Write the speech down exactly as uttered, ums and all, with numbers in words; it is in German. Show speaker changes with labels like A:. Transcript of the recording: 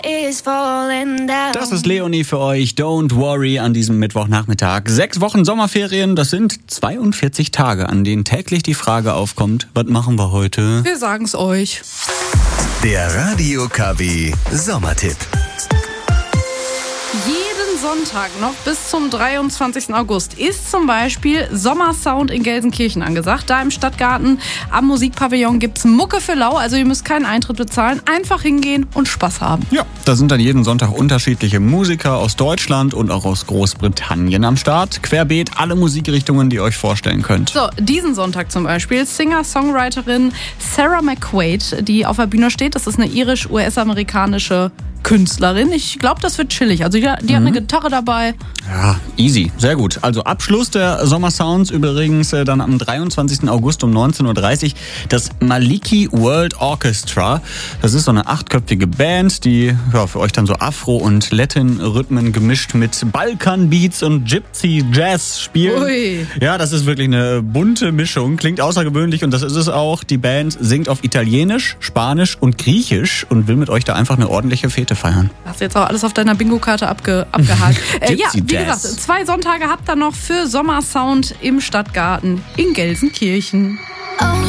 A: Das ist Leonie für euch. Don't worry an diesem Mittwochnachmittag. Sechs Wochen Sommerferien, das sind zweiundvierzig Tage, an denen täglich die Frage aufkommt, was machen wir heute?
B: Wir sagen's euch.
C: Der Radio K W Sommertipp.
B: Jeden Sonntag noch bis zum dreiundzwanzigsten August ist zum Beispiel Sommersound in Gelsenkirchen angesagt. Da im Stadtgarten am Musikpavillon gibt's Mucke für lau, also ihr müsst keinen Eintritt bezahlen, einfach hingehen und Spaß haben.
A: Ja, da sind dann jeden Sonntag unterschiedliche Musiker aus Deutschland und auch aus Großbritannien am Start. Querbeet alle Musikrichtungen, die ihr euch vorstellen könnt.
B: So, diesen Sonntag zum Beispiel Singer-Songwriterin Sarah McQuaid, die auf der Bühne steht. Das ist eine irisch-U S-amerikanische Künstlerin. Ich glaube, das wird chillig. Also die, die mhm. hat eine Gitarre dabei.
A: Ja, easy. Sehr gut. Also Abschluss der Sommersounds übrigens äh, dann am dreiundzwanzigsten August um neunzehn Uhr dreißig das Maliki World Orchestra. Das ist so eine achtköpfige Band, die ja, für euch dann so Afro- und Latin-Rhythmen gemischt mit Balkan-Beats und Gypsy-Jazz spielen.
B: Ui.
A: Ja, das ist wirklich eine bunte Mischung. Klingt außergewöhnlich und das ist es auch. Die Band singt auf Italienisch, Spanisch und Griechisch und will mit euch da einfach eine ordentliche Fete feiern.
B: Hast du jetzt auch alles auf deiner Bingo-Karte abge, abgehakt. äh, ja, wie
A: Jazz.
B: gesagt, zwei Sonntage habt ihr noch für Sommersound im Stadtgarten in Gelsenkirchen.
D: Oh,